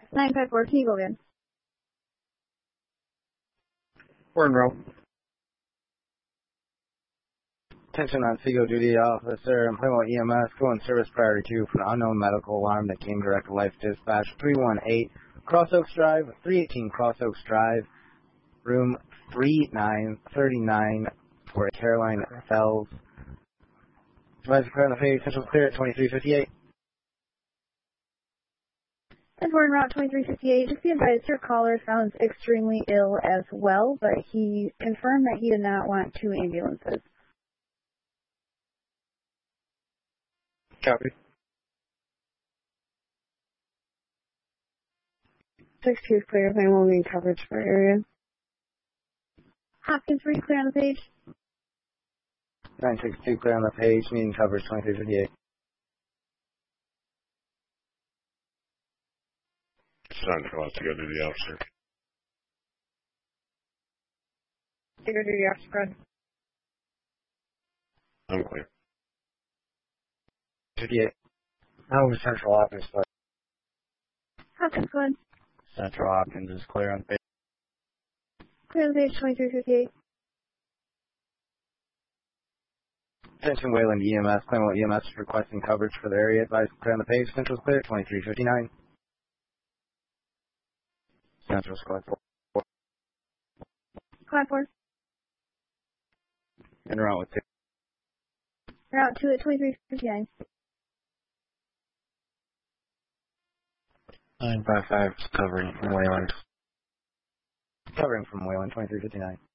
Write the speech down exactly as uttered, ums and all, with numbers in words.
nine five four, can you go again? We're in row. Attention on Seago duty officer, employment E M S, go in service priority two for an unknown medical alarm that came direct to life dispatch three one eight, Cross Oaks Drive, three eighteen Cross Oaks Drive, room three nine three nine for Caroline Fells. Advise clear on the page, central clear at twenty-three fifty-eight. And we're in route twenty-three fifty-eight. Just be advised, your caller sounds extremely ill as well, but he confirmed that he did not want two ambulances. Copy. six two is clear. They will need coverage for area. Hopkins, read clear on the page. nine six two clear on the page, meeting coverage twenty-three fifty-eight. Central, to go to the officer. Figure duty officer, Fred. I'm clear. fifty-eight. Now we're Central Hopkins, but Hopkins, go ahead. Central Hopkins is clear on page. Clear on the page, twenty-three fifty-eight. Attention Wayland E M S, Claymore E M S requesting coverage for the area. Advise clear on the page, Central's clear, twenty-three fifty-nine. Central Squad four. Squad four. En route with two. Route two at twenty-three fifty-nine. nine five five is covering from Wayland. Covering from Wayland, twenty-three fifty-nine.